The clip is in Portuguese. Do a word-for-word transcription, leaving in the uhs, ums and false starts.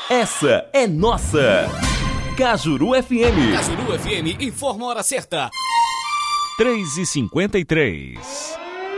Essa é nossa. Cajuru F M. Cajuru F M informa a hora certa. três e cinquenta e três.